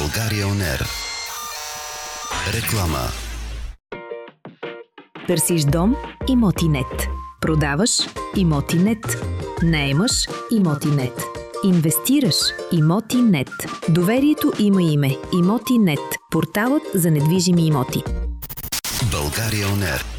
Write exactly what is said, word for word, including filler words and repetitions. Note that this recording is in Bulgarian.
България Он Ер. Реклама. Търсиш дом? Имотинет. Продаваш? Имотинет. наемаш? Имотинет. Инвестираш? Имотинет. Доверието има име. Имотинет. Порталът за недвижими имоти. България Он Ер.